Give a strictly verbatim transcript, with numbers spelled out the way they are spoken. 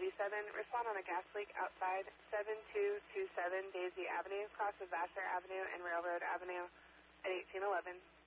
eighty-seven, respond on a gas leak outside seven two two seven Daisy Avenue, cross of Vassar Avenue and Railroad Avenue at eighteen eleven.